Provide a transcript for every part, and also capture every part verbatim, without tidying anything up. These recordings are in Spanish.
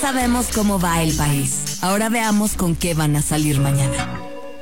sabemos cómo va el país. Ahora veamos con qué van a salir mañana.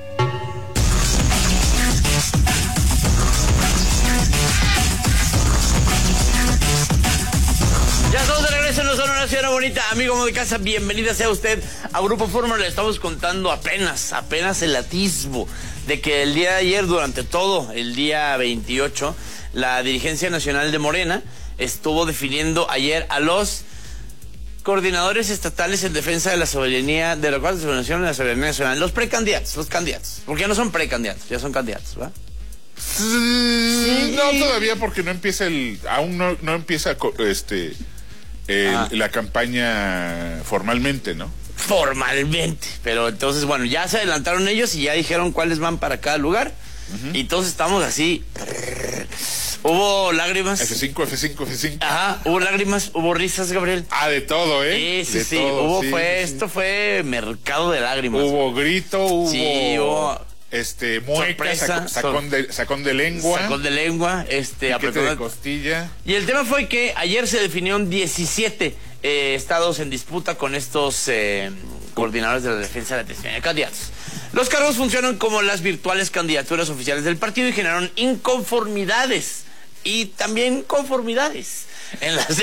Ya todos de regreso, no son una ciudad bonita. Amigo de casa, bienvenida sea usted a Grupo Fórmula. Le estamos contando apenas, apenas el atisbo de que el día de ayer, durante todo el día veintiocho, la dirigencia nacional de Morena estuvo definiendo ayer a los coordinadores estatales en defensa de la soberanía, de la cual se de la soberanía nacional, los precandidatos, los candidatos, porque ya no son precandidatos, ya son candidatos, ¿verdad? Sí. No, todavía porque no empieza el, aún no, no empieza este el, ah. la campaña formalmente, ¿no? Formalmente, pero entonces, bueno, ya se adelantaron ellos y ya dijeron cuáles van para cada lugar, uh-huh. Y entonces estamos así. Hubo lágrimas. F cinco, F cinco, F cinco. Ajá, hubo lágrimas, hubo risas, Gabriel. Ah, de todo, ¿eh? Sí, sí, de sí. Todo, hubo, sí, fue, sí. Esto fue mercado de lágrimas. Hubo grito, hubo. Sí, hubo. Este, mueca, saco, sacón, de, sacón de lengua. Sacón de lengua, este, de costilla. Y el tema fue que ayer se definieron diecisiete eh, estados en disputa con estos eh, coordinadores de la defensa de la atención de candidatos. Los cargos funcionan como las virtuales candidaturas oficiales del partido y generaron inconformidades y también conformidades. En las...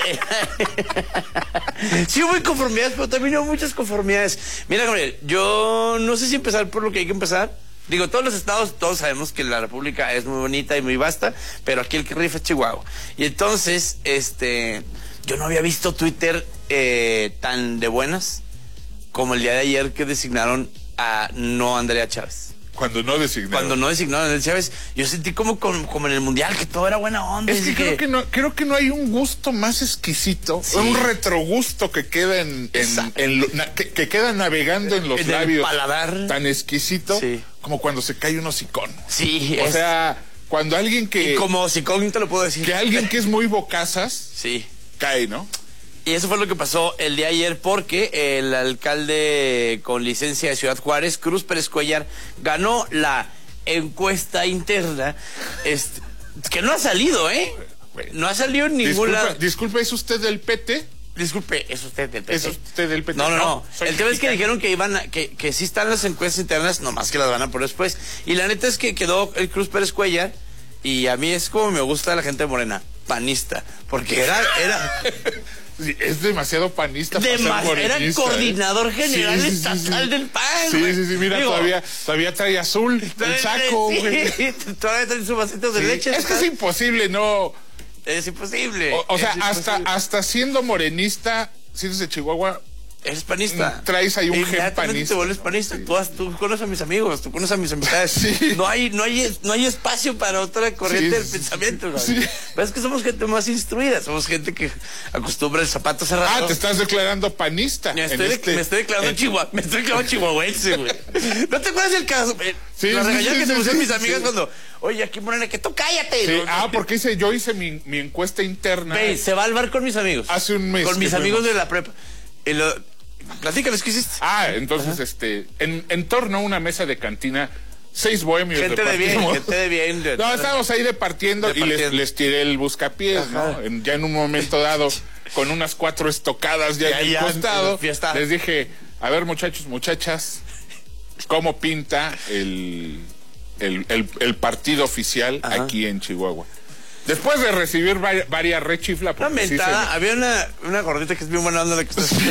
sí hubo inconformidades, pero también hubo muchas conformidades. Mira, Gabriel, yo no sé si empezar por lo que hay que empezar. Digo, todos los estados, todos sabemos que la república es muy bonita y muy vasta, pero aquí el que rifa es Chihuahua. Y entonces, este, yo no había visto Twitter eh, tan de buenas como el día de ayer que designaron a no Andrea Chávez. Cuando no designaron. Cuando no designaron a Andrea Chávez, yo sentí como, como, como en el Mundial, que todo era buena onda. Es que, que... Creo, que no, creo que no hay un gusto más exquisito, sí. Un retrogusto que queda en, en, en lo, na, que, que queda navegando en los en labios. El paladar. Tan exquisito, sí. Como cuando se cae un hocicón. Sí. O es... sea, cuando alguien que... Y como hocicón te lo puedo decir. Que alguien que es muy bocazas, sí. Cae, ¿no? Y eso fue lo que pasó el día de ayer porque el alcalde con licencia de Ciudad Juárez, Cruz Pérez Cuellar, ganó la encuesta interna, este, que no ha salido, ¿eh? No ha salido en ningún disculpa, lado. Disculpe, ¿es usted del P T? Disculpe, ¿es usted del P T? ¿Es usted del P T? No, no, no. no el tema es que dijeron que iban a, que, que sí están las encuestas internas, nomás que las van a por después. Y la neta es que quedó el Cruz Pérez Cuellar, y a mí es como me gusta la gente de Morena, panista, porque era... era sí, es demasiado panista. Dema era el coordinador ¿eh? general sí, sí, estatal sí, sí. del P A N. Sí, sí, sí, mira, Digo, todavía, todavía trae azul el saco, güey. Sí, todavía trae sus vasitos de sí, leche. Es que es imposible, no. Es imposible. O, o sea, es hasta, imposible. hasta siendo morenista, siendo de Chihuahua. Eres panista. Traes ahí un gen panista. Te vuelves panista. Sí. Tú, has, tú conoces a mis amigos, tú conoces a mis amistades. Sí. No hay, no hay, no hay espacio para otra corriente sí, del sí, pensamiento. ¿No? Sí. Pero es que somos gente más instruida, somos gente que acostumbra el zapato cerrado. Ah, te estás declarando panista. Me estoy, este, me estoy declarando en... chihuahua, me estoy declarando chihuahuense, güey. ¿No te acuerdas del caso? Sí, la sí, regañada sí, que sí, te pusieron sí, mis amigas sí. cuando, oye, aquí Morena, que tú cállate. Sí. ¿No? Ah, porque hice, yo hice mi, mi encuesta interna. Ve, se va al bar con mis amigos. Hace un mes. Con mis amigos fuimos. de la prepa. Y lo... Platícales, ¿qué hiciste? Ah, entonces, Ajá. este, en, en torno a una mesa de cantina, seis bohemios gente de bien, gente de bien. De, no, estábamos ahí departiendo y les, les tiré el buscapiés, Ajá. ¿no? En, ya en un momento dado, con unas cuatro estocadas ya, ya en el costado, les dije, a ver, muchachos, muchachas, ¿cómo pinta el, el, el, el partido oficial Ajá. aquí en Chihuahua? Después de recibir varias, varias rechiflas. Una mentada, sí se... había una, una gordita que es bien buena onda la que estás